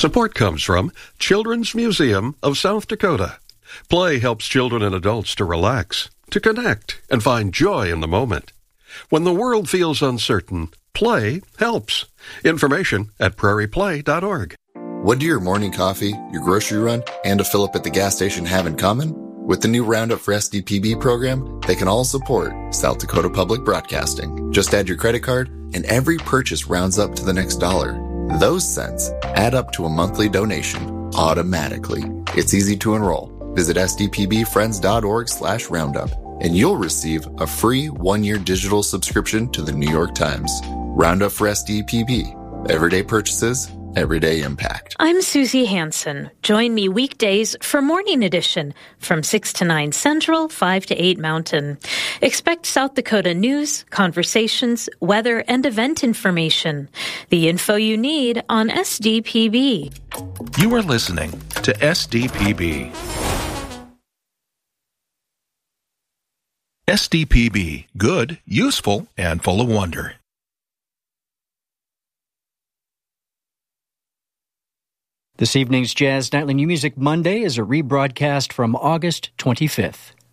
Support comes from Children's Museum of South Dakota. Play helps children and adults to relax, to connect, and find joy in the moment. When the world feels uncertain, play helps. Information at prairieplay.org. What do your morning coffee, your grocery run, and a fill-up at the gas station have in common? With the new Roundup for SDPB program, they can all support South Dakota Public Broadcasting. Just add your credit card, and every purchase rounds up to the next dollar. Those cents add up to a monthly donation automatically. It's easy to enroll. Visit sdpbfriends.org/roundup, and you'll receive a free 1-year digital subscription to the New York Times. Roundup for SDPB. Everyday purchases, everyday impact. I'm Susie Hansen. Join me weekdays for Morning Edition from 6 to 9 Central, 5 to 8 Mountain. Expect South Dakota news, conversations, weather, and event information. The info you need on SDPB. You are listening to SDPB. SDPB, good, useful, and full of wonder. This evening's Jazz Nightly New Music Monday is a rebroadcast from August 25th.